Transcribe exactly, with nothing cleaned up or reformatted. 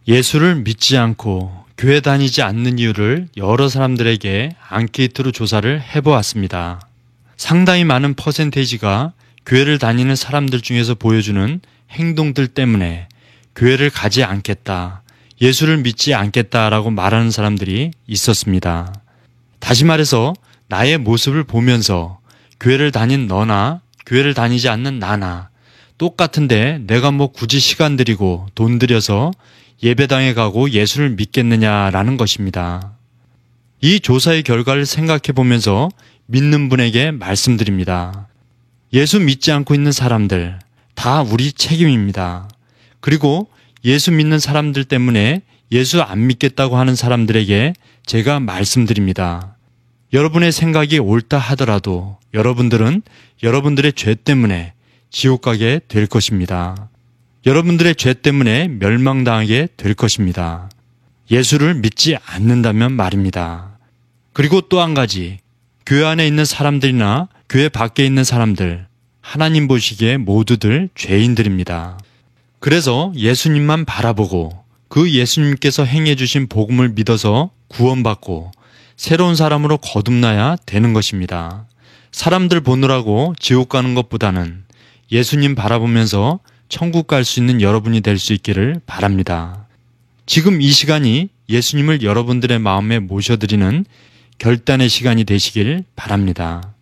예수를 믿지 않고 교회 다니지 않는 이유를 여러 사람들에게 앙케이트로 조사를 해보았습니다. 상당히 많은 퍼센테이지가 교회를 다니는 사람들 중에서 보여주는 행동들 때문에 교회를 가지 않겠다, 예수를 믿지 않겠다라고 말하는 사람들이 있었습니다. 다시 말해서 나의 모습을 보면서 교회를 다닌 너나 교회를 다니지 않는 나나 똑같은데 내가 뭐 굳이 시간 들이고 돈 들여서 예배당에 가고 예수를 믿겠느냐라는 것입니다. 이 조사의 결과를 생각해 보면서 믿는 분에게 말씀드립니다. 예수 믿지 않고 있는 사람들 다 우리 책임입니다. 그리고 예수 믿는 사람들 때문에 예수 안 믿겠다고 하는 사람들에게 제가 말씀드립니다. 여러분의 생각이 옳다 하더라도 여러분들은 여러분들의 죄 때문에 지옥 가게 될 것입니다. 여러분들의 죄 때문에 멸망당하게 될 것입니다. 예수를 믿지 않는다면 말입니다. 그리고 또 한 가지, 교회 안에 있는 사람들이나 교회 밖에 있는 사람들, 하나님 보시기에 모두들 죄인들입니다. 그래서 예수님만 바라보고 그 예수님께서 행해 주신 복음을 믿어서 구원받고 새로운 사람으로 거듭나야 되는 것입니다. 사람들 보느라고 지옥 가는 것보다는 예수님 바라보면서 천국 갈 수 있는 여러분이 될 수 있기를 바랍니다. 지금 이 시간이 예수님을 여러분들의 마음에 모셔드리는 결단의 시간이 되시길 바랍니다.